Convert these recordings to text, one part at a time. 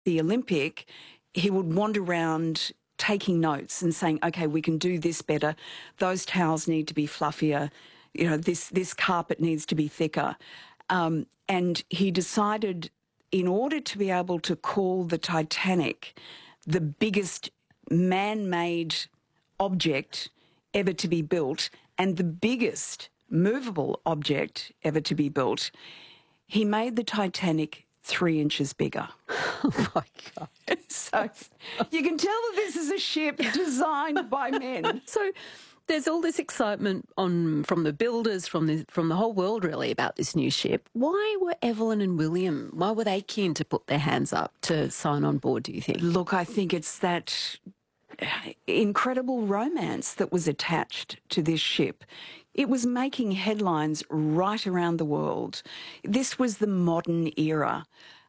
the Olympic, he would wander around taking notes and saying, OK, we can do this better. Those towels need to be fluffier. You know, this carpet needs to be thicker. And he decided, in order to be able to call the Titanic the biggest man-made object ever to be built and the biggest movable object ever to be built, he made the Titanic 3 inches bigger. Oh, my God. So you can tell that this is a ship designed by men. So there's all this excitement from the builders, from the whole world really, about this new ship. Why were Evelyn and William, why were they keen to put their hands up to sign on board, do you think? Look, I think it's that incredible romance that was attached to this ship. It was making headlines right around the world. This was the modern era.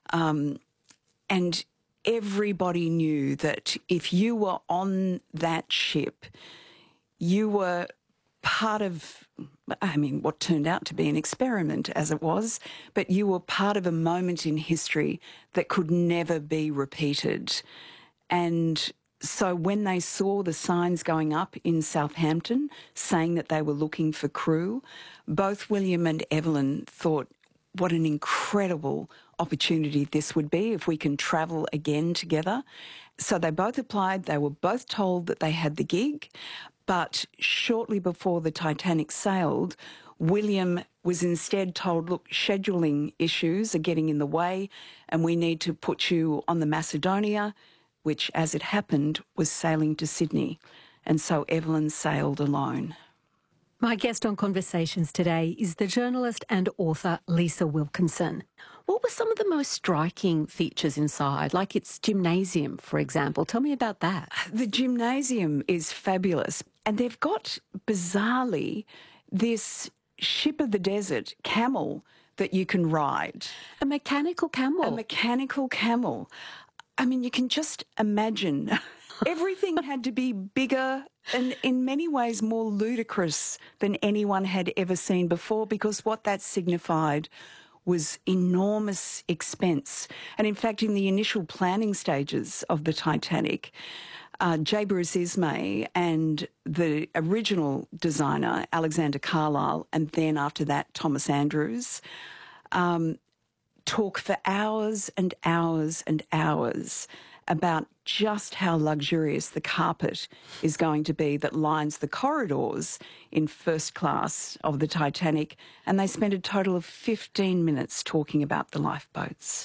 And everybody knew that if you were on that ship, you were part of, what turned out to be an experiment as it was, but you were part of a moment in history that could never be repeated. And so when they saw the signs going up in Southampton saying that they were looking for crew, both William and Evelyn thought, what an incredible opportunity this would be if we can travel again together. So they both applied. They were both told that they had the gig. But shortly before the Titanic sailed, William was instead told, look, scheduling issues are getting in the way and we need to put you on the Macedonia, which, as it happened, was sailing to Sydney. And so Evelyn sailed alone. My guest on Conversations today is the journalist and author Lisa Wilkinson. What were some of the most striking features inside, like its gymnasium, for example? Tell me about that. The gymnasium is fabulous. And they've got, bizarrely, this ship of the desert camel that you can ride. A mechanical camel? A mechanical camel. I mean, you can just imagine. Everything had to be bigger and in many ways more ludicrous than anyone had ever seen before, because what that signified was enormous expense. And in fact, in the initial planning stages of the Titanic, J. Bruce Ismay and the original designer, Alexander Carlisle, and then after that, Thomas Andrews, talk for hours and hours and hours about just how luxurious the carpet is going to be that lines the corridors in first class of the Titanic, and they spent a total of 15 minutes talking about the lifeboats.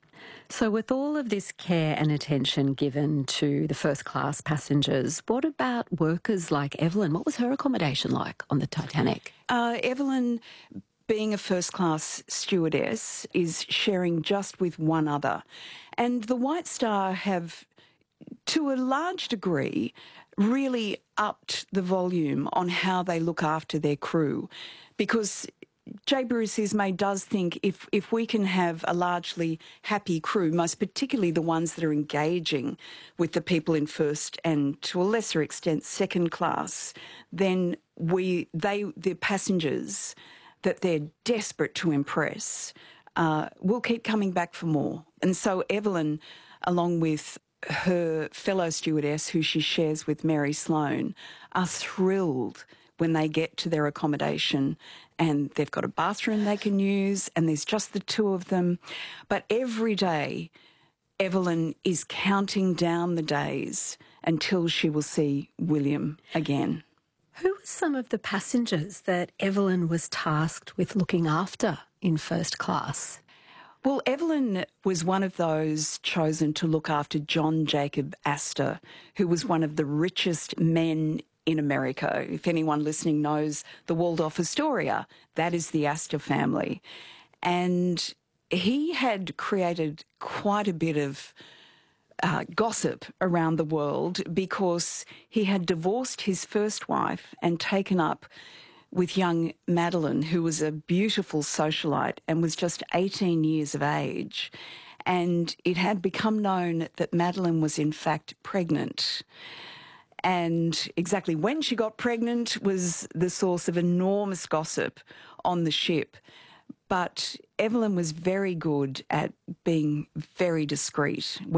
So with all of this care and attention given to the first class passengers, what about workers like Evelyn? What was her accommodation like on the Titanic? Evelyn, being a first-class stewardess, is sharing just with one other. And the White Star have, to a large degree, really upped the volume on how they look after their crew, because J. Bruce Ismay does think if we can have a largely happy crew, most particularly the ones that are engaging with the people in first and, to a lesser extent, second class, then the passengers that they're desperate to impress will keep coming back for more. And so Evelyn, along with her fellow stewardess, who she shares with Mary Sloan, are thrilled when they get to their accommodation and they've got a bathroom they can use and there's just the two of them. But every day, Evelyn is counting down the days until she will see William again. Who were some of the passengers that Evelyn was tasked with looking after in first class? Well, Evelyn was one of those chosen to look after John Jacob Astor, who was one of the richest men in America. If anyone listening knows the Waldorf Astoria, that is the Astor family. And he had created quite a bit of gossip around the world because he had divorced his first wife and taken up with young Madeline, who was a beautiful socialite and was just 18 years of age. And it had become known that Madeline was in fact pregnant. And exactly when she got pregnant was the source of enormous gossip on the ship. But Evelyn was very good at being very discreet.